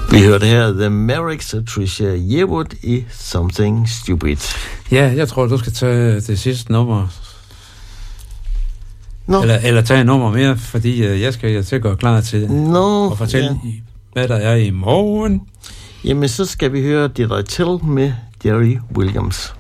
Vi hørte her The Mavericks og Trisha Yearwood i Something Stupid. Ja, jeg tror, du skal tage det sidste nummer. No. Eller tage et nummer mere, fordi jeg skal til at gå klar til at fortælle, hvad der er i morgen. Jamen, så skal vi høre Did I Tell med Jerry Williams.